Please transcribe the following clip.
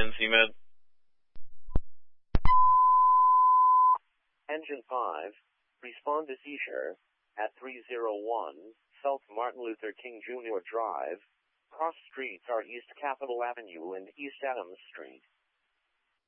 CMed. Engine 5, respond to seizure at 301 South Martin Luther King Jr. Drive. Cross streets are East Capitol Avenue and East Adams Street.